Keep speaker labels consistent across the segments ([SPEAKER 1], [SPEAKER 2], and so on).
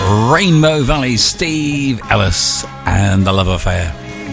[SPEAKER 1] Rainbow Valley, Steve Ellis and The Love Affair.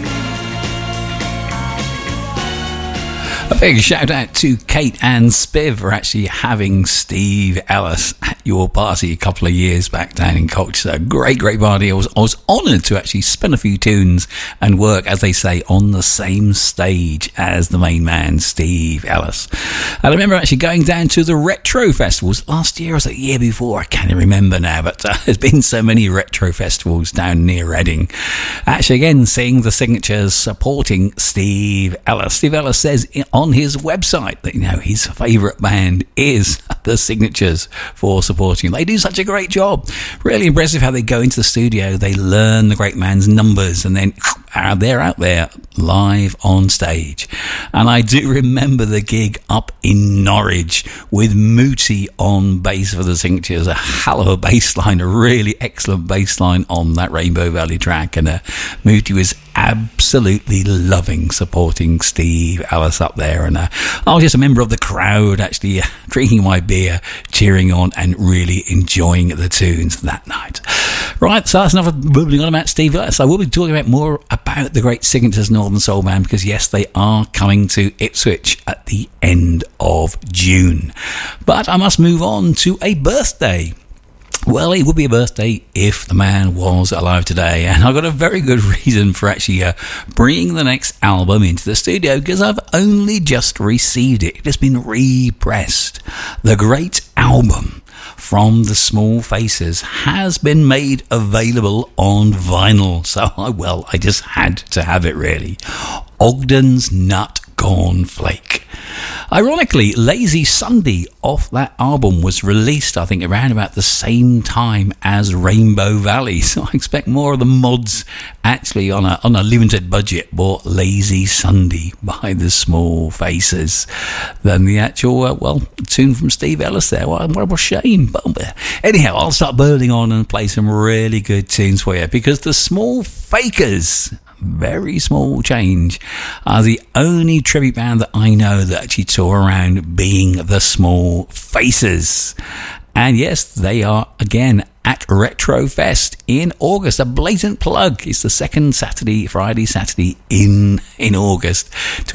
[SPEAKER 1] A big shout out to Kate and Spiv for actually having Steve Ellis at your party a couple of years back down in Colchester. Great party. I was honoured to actually spin a few tunes and work, as they say, on the same stage as the main man, Steve Ellis. And I remember actually going down to the Retro Festivals last year or the year before. I can't remember now, but there's been so many Retro Festivals down near Reading. Actually, again, seeing the signatures supporting Steve Ellis. Steve Ellis says on his website that, his favourite band is the Signatures for supporting him. They do such a great job. Really impressive how they go into the studio, they learn the great man's numbers, and then they're out there live on stage. And I do remember the gig up in Norwich with Mooty on bass for the Signatures. A hell of a bass line, a really excellent bass line on that Rainbow Valley track. And Mooty was absolutely loving supporting Steve Ellis up there. And I was just a member of the crowd, actually drinking my beer, cheering on and really enjoying the tunes that night. Right, so that's enough of bubbling on about Steve Ellis. I will be talking about more about the great Signatures Northern Soul Band, because yes, they are coming to Ipswich at the end of June. But I must move on to a birthday. Well, it would be a birthday if the man was alive today, and I've got a very good reason for actually bringing the next album into the studio, because I've only just received it. It has been repressed. The great album from the Small Faces has been made available on vinyl, so I just had to have it, really. Ogden's Nut Corn Flake. Ironically, Lazy Sunday off that album was released, I think, around about the same time as Rainbow Valley. So I expect more of the mods actually on a limited budget bought Lazy Sunday by the Small Faces than the actual, tune from Steve Ellis there. What a shame. But anyhow, I'll start burning on and play some really good tunes for you, because the Small Fakers, very small change, are the only tribute band that I know that actually tour around being the Small Faces. And yes, they are again at Retro Fest in August. A blatant plug. It's the second Friday, Saturday in August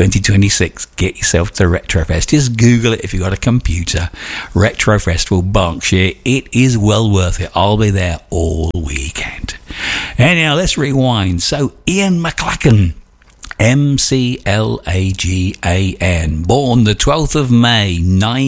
[SPEAKER 1] 2026. Get yourself to Retro Fest. Just Google it if you've got a computer. Retro Festival, Berkshire. It is well worth it. I'll be there all weekend. Anyhow, let's rewind. So, Ian McLagan, McLagan, born the 12th of May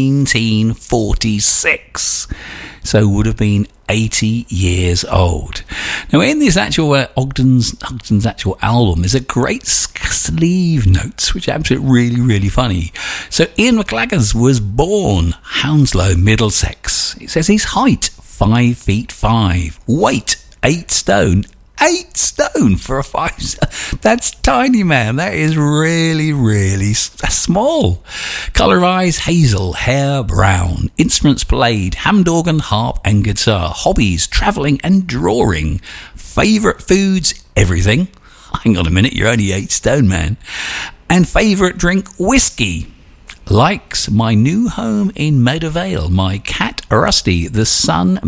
[SPEAKER 1] 1946, so would have been 80 years old. Now, in this actual Ogden's actual album, there's a great sleeve notes, which are absolutely really funny. So Ian McLagan was born Hounslow, Middlesex. It says his height 5'5", weight 8 stone. 8 stone for a 5. That's tiny, man. That is really small. Colour eyes hazel, hair brown. Instruments played Hammond organ, harp and guitar. Hobbies travelling and drawing. Favourite foods everything. Hang on a minute, you're only 8 stone, man. And favourite drink whiskey. Likes my new home in Maida Vale, my cat Rusty, the sun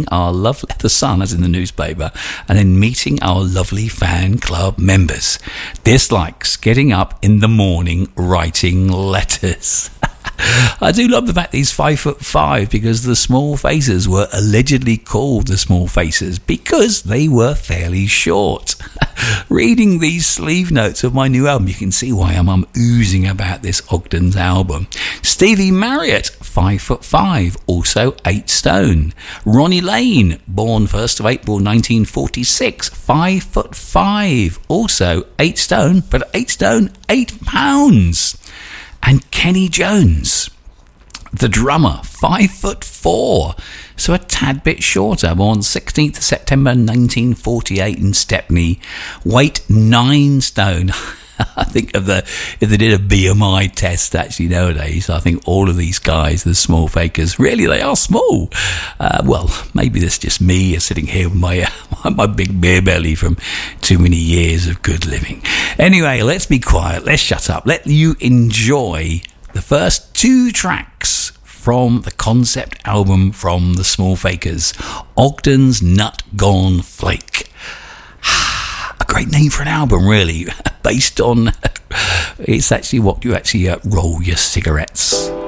[SPEAKER 1] as in the newspaper, and then meeting our lovely fan club members. Dislikes getting up in the morning writing letters. I do love the fact that he's 5'5", because the Small Faces were allegedly called the Small Faces because they were fairly short. Reading these sleeve notes of my new album, you can see why I'm oozing about this Ogden's album. Stevie Marriott, 5'5", also 8 stone. Ronnie Lane, born 1st of April 1946, 5'5", also 8 stone, but 8 stone, 8 pounds. And Kenny Jones, the drummer, 5'4", so a tad bit shorter, born 16th of September 1948 in Stepney, weight 9 stone. I think if they did a BMI test actually nowadays, I think all of these guys, the Small Fakers, really they are small. Maybe that's just me sitting here with my big beer belly from too many years of good living. Anyway, let's be quiet, let's shut up, let you enjoy the first 2 tracks from the concept album from the Small Fakers, Ogden's Nut Gone Flake. A great name for an album, really, based on it's actually what you actually roll your cigarettes.